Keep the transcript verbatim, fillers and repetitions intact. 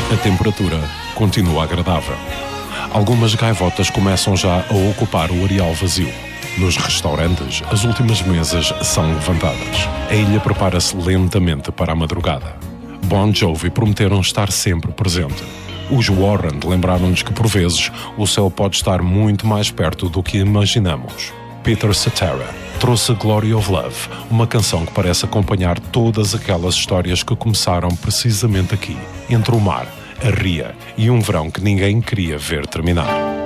A temperatura continua agradável. Algumas gaivotas começam já a ocupar o areal vazio. Nos restaurantes, as últimas mesas são levantadas. A ilha prepara-se lentamente para a madrugada. Bon Jovi prometeram estar sempre presente. Os Warren lembraram-nos que, por vezes, o céu pode estar muito mais perto do que imaginamos. Peter Cetera trouxe Glory of Love, uma canção que parece acompanhar todas aquelas histórias que começaram precisamente aqui, entre o mar, a ria e um verão que ninguém queria ver terminar.